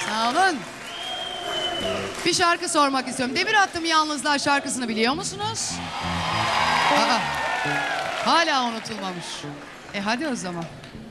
Sağ olun. Bir şarkı sormak istiyorum. Demir Attım Yalnızlar şarkısını biliyor musunuz? Aa, hala unutulmamış. Hadi o zaman.